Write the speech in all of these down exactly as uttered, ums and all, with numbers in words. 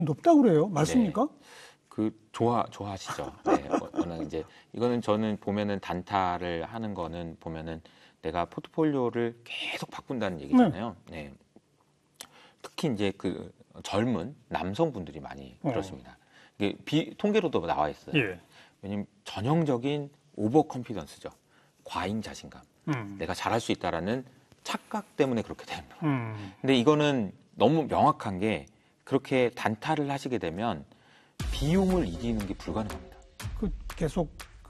높다고 그래요. 맞습니까? 네. 그 좋아 좋아하시죠. 네. 워낙 이제 이거는 저는 보면은 단타를 하는 거는 보면은 내가 포트폴리오를 계속 바꾼다는 얘기잖아요. 네. 네. 특히 이제 그 젊은 남성분들이 많이 어. 그렇습니다. 이게 비, 통계로도 나와 있어요. 예. 왜냐면 전형적인 오버 컨피던스죠. 과잉 자신감. 음. 내가 잘할 수 있다라는 착각 때문에 그렇게 됩니다. 음. 근데 이거는 너무 명확한 게 그렇게 단타를 하시게 되면 비용을 이기는 게 불가능합니다. 그 계속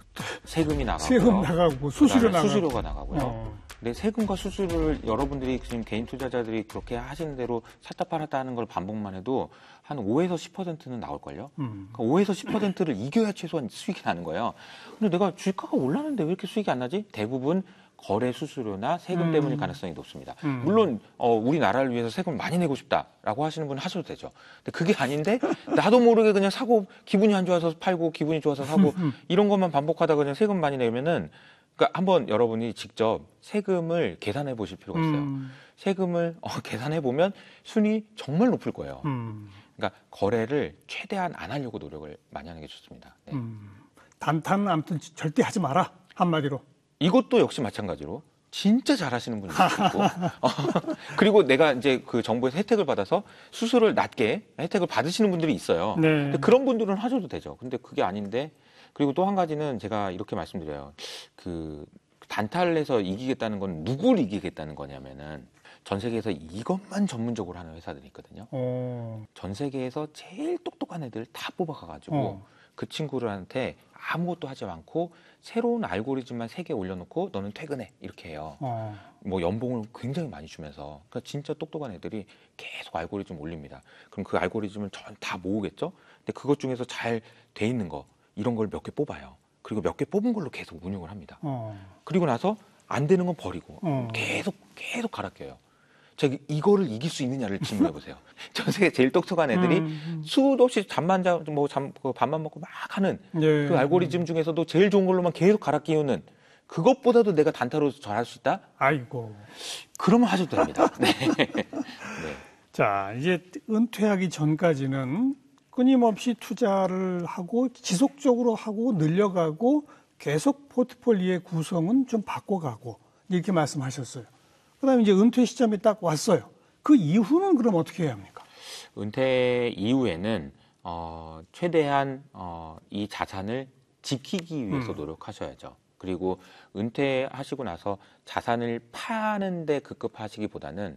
세금이 나가고 세금 나가고 수수료 나가고 수수료가 나가고요. 어. 근데 세금과 수수료를 여러분들이 지금 개인 투자자들이 그렇게 하시는 대로 샀다 팔았다 하는 걸 반복만 해도 한 오에서 십 퍼센트는 나올걸요. 음. 그러니까 오에서 십 퍼센트를 이겨야 최소한 수익이 나는 거예요. 근데 내가 주가가 올랐는데 왜 이렇게 수익이 안 나지? 대부분 거래 수수료나 세금 음. 때문일 가능성이 높습니다. 음. 물론 어, 우리나라를 위해서 세금 많이 내고 싶다라고 하시는 분은 하셔도 되죠. 근데 그게 아닌데 나도 모르게 그냥 사고 기분이 안 좋아서 팔고 기분이 좋아서 사고 이런 것만 반복하다 그냥 세금 많이 내면은 그러니까 한번 여러분이 직접 세금을 계산해 보실 필요가 있어요. 음. 세금을 어, 계산해 보면 순위 정말 높을 거예요. 음. 그러니까 거래를 최대한 안 하려고 노력을 많이 하는 게 좋습니다. 네. 음. 단타는 아무튼 절대 하지 마라 한마디로. 이것도 역시 마찬가지로 진짜 잘하시는 분이 있고 어, 그리고 내가 이제 그 정부에서 혜택을 받아서 수수료를 낮게 혜택을 받으시는 분들이 있어요. 네. 근데 그런 분들은 하셔도 되죠. 근데 그게 아닌데 그리고 또 한 가지는 제가 이렇게 말씀드려요. 그 단타를 해서 이기겠다는 건 누구를 이기겠다는 거냐면은 전 세계에서 이것만 전문적으로 하는 회사들이 있거든요. 어. 전 세계에서 제일 똑똑한 애들 다 뽑아가가지고 어. 그 친구들한테 아무것도 하지 않고 새로운 알고리즘만 세 개 올려놓고 너는 퇴근해 이렇게 해요. 어. 뭐 연봉을 굉장히 많이 주면서 그러니까 진짜 똑똑한 애들이 계속 알고리즘 올립니다. 그럼 그 알고리즘을 전 다 모으겠죠. 근데 그것 중에서 잘 돼 있는 거 이런 걸 몇 개 뽑아요. 그리고 몇 개 뽑은 걸로 계속 운영을 합니다. 어. 그리고 나서 안 되는 건 버리고 어. 계속 계속 갈아 껴요. 제가 이거를 이길 수 있느냐를 질문해 보세요. 전 세계 제일 똑똑한 애들이 음. 수도 없이 잠만 자, 뭐 잠, 그 밥만 먹고 막 하는 예. 그 알고리즘 중에서도 제일 좋은 걸로만 계속 갈아 끼우는 그것보다도 내가 단타로 잘할 수 있다? 아이고. 그러면 하셔도 됩니다. 네. 네. 자, 이제 은퇴하기 전까지는 끊임없이 투자를 하고 지속적으로 하고 늘려가고 계속 포트폴리오의 구성은 좀 바꿔가고 이렇게 말씀하셨어요. 그다음에 이제 은퇴 시점이 딱 왔어요. 그 이후는 그럼 어떻게 해야 합니까? 은퇴 이후에는 어, 최대한 어, 이 자산을 지키기 위해서 음. 노력하셔야죠. 그리고 은퇴하시고 나서 자산을 파는데 급급하시기보다는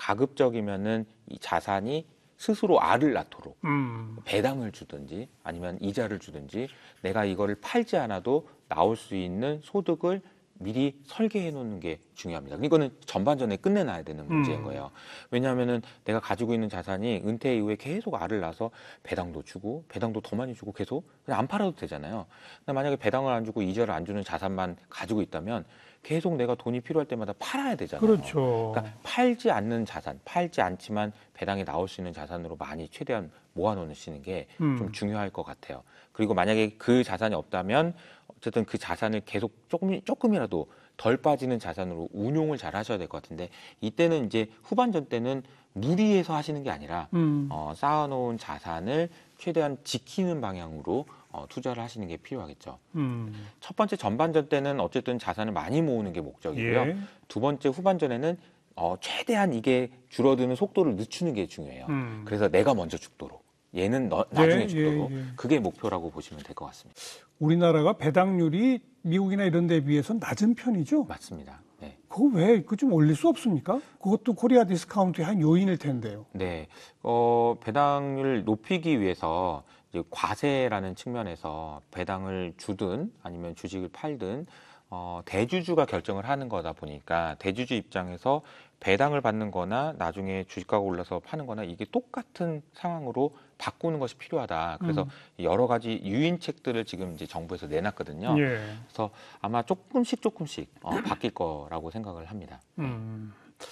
가급적이면은 이 자산이 스스로 알을 낳도록 음. 배당을 주든지 아니면 이자를 주든지 내가 이거를 팔지 않아도 나올 수 있는 소득을 미리 설계해 놓는 게 중요합니다. 이거는 전반전에 끝내놔야 되는 문제인 거예요. 왜냐하면은 내가 가지고 있는 자산이 은퇴 이후에 계속 알을 낳아서 배당도 주고 배당도 더 많이 주고 계속 그냥 안 팔아도 되잖아요. 근데 만약에 배당을 안 주고 이자를 안 주는 자산만 가지고 있다면 계속 내가 돈이 필요할 때마다 팔아야 되잖아요. 그렇죠. 그러니까 팔지 않는 자산, 팔지 않지만 배당이 나올 수 있는 자산으로 많이 최대한 모아놓으시는 게 좀 음. 중요할 것 같아요. 그리고 만약에 그 자산이 없다면 어쨌든 그 자산을 계속 조금, 조금이라도 덜 빠지는 자산으로 운용을 잘 하셔야 될 것 같은데 이때는 이제 후반전 때는 무리해서 하시는 게 아니라 음. 어, 쌓아놓은 자산을 최대한 지키는 방향으로 어, 투자를 하시는 게 필요하겠죠. 음. 첫 번째 전반전 때는 어쨌든 자산을 많이 모으는 게 목적이고요. 예. 두 번째 후반전에는 어, 최대한 이게 줄어드는 속도를 늦추는 게 중요해요. 음. 그래서 내가 먼저 죽도록 얘는 너, 나중에 예, 죽도록 예, 예. 그게 목표라고 보시면 될 것 같습니다. 우리나라가 배당률이 미국이나 이런 데에 비해서 낮은 편이죠? 맞습니다. 네. 그거 왜, 그 좀 올릴 수 없습니까? 그것도 코리아 디스카운트의 한 요인일 텐데요. 네. 어, 배당률 높이기 위해서 이제 과세라는 측면에서 배당을 주든 아니면 주식을 팔든 어, 대주주가 결정을 하는 거다 보니까 대주주 입장에서 배당을 받는 거나 나중에 주식가가 올라서 파는 거나 이게 똑같은 상황으로 바꾸는 것이 필요하다. 그래서 음. 여러 가지 유인책들을 지금 이제 정부에서 내놨거든요. 예. 그래서 아마 조금씩 조금씩 어, 바뀔 거라고 생각을 합니다. 음.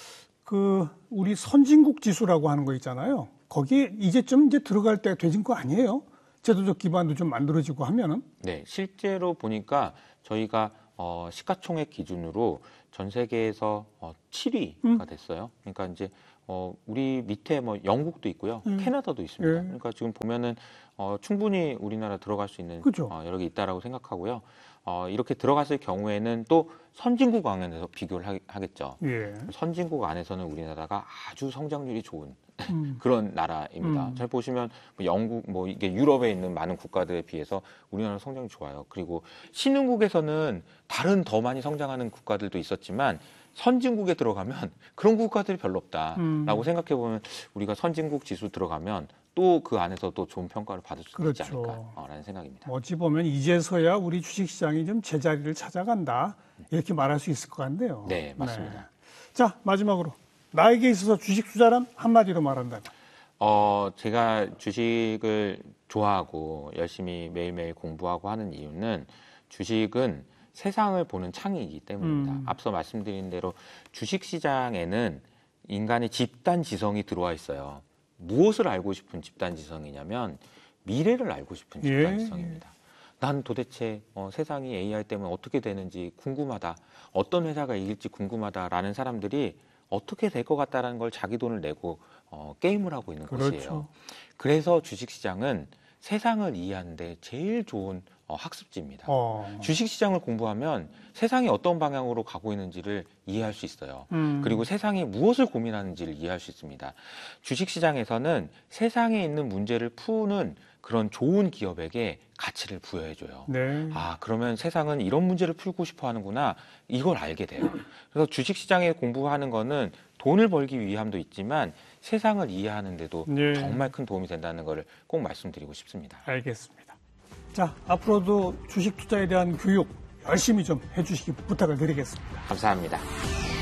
그, 우리 선진국 지수라고 하는 거 있잖아요. 거기에 이제 좀 이제 들어갈 때가 되진 거 아니에요? 제도적 기반도 좀 만들어지고 하면은? 네, 실제로 보니까 저희가 어, 시가총액 기준으로 전 세계에서 어, 칠 위가 음. 됐어요. 그러니까 이제 어, 우리 밑에 뭐 영국도 있고요, 음. 캐나다도 있습니다. 예. 그러니까 지금 보면은 어, 충분히 우리나라 들어갈 수 있는 그죠. 어, 여러 개 있다라고 생각하고요. 어, 이렇게 들어갔을 경우에는 또 선진국 안에서 비교를 하, 하겠죠. 예. 선진국 안에서는 우리나라가 아주 성장률이 좋은 음. 그런 나라입니다. 음. 잘 보시면 뭐 영국, 뭐 이게 유럽에 있는 많은 국가들에 비해서 우리나라 성장이 좋아요. 그리고 신흥국에서는 다른 더 많이 성장하는 국가들도 있었지만 선진국에 들어가면 그런 국가들이 별로 없다라고 음. 생각해 보면 우리가 선진국 지수 들어가면 또 그 안에서 또 좋은 평가를 받을 수 그렇죠. 있지 않을까라는 생각입니다. 어찌 보면 이제서야 우리 주식시장이 좀 제자리를 찾아간다 이렇게 말할 수 있을 것 같네요. 네, 맞습니다. 네. 자, 마지막으로 나에게 있어서 주식 투자란 한마디로 말한다면? 어, 제가 주식을 좋아하고 열심히 매일매일 공부하고 하는 이유는 주식은 세상을 보는 창이기 때문입니다. 음. 앞서 말씀드린 대로 주식시장에는 인간의 집단 지성이 들어와 있어요. 무엇을 알고 싶은 집단 지성이냐면 미래를 알고 싶은 집단 예. 지성입니다. 난 도대체 어, 세상이 에이아이 때문에 어떻게 되는지 궁금하다. 어떤 회사가 이길지 궁금하다라는 사람들이 어떻게 될 것 같다라는 걸 자기 돈을 내고 어, 게임을 하고 있는 그렇죠. 곳이에요. 그래서 주식시장은 세상을 이해하는 데 제일 좋은 어, 학습지입니다. 어. 주식시장을 공부하면 세상이 어떤 방향으로 가고 있는지를 이해할 수 있어요. 음. 그리고 세상이 무엇을 고민하는지를 이해할 수 있습니다. 주식시장에서는 세상에 있는 문제를 푸는 그런 좋은 기업에게 가치를 부여해줘요. 네. 아, 그러면 세상은 이런 문제를 풀고 싶어 하는구나. 이걸 알게 돼요. 그래서 주식시장에 공부하는 거는 돈을 벌기 위함도 있지만 세상을 이해하는데도 네. 정말 큰 도움이 된다는 걸 꼭 말씀드리고 싶습니다. 알겠습니다. 자, 앞으로도 주식 투자에 대한 교육 열심히 좀 해주시기 부탁을 드리겠습니다. 감사합니다.